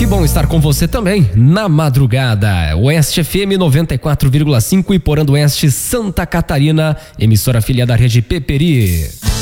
bom estar com você também na madrugada. Oeste FM 94,5 e Iporã do Oeste, Santa Catarina, emissora afiliada da rede Peperi.